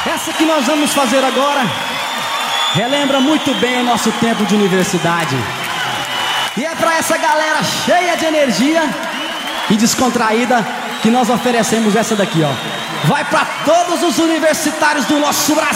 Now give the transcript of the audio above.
Essa que nós vamos fazer agora relembra muito bem o nosso tempo de universidade. E é pra essa galera cheia de energia e descontraída que nós oferecemos essa daqui, ó. Vai pra todos os universitários do nosso Brasil.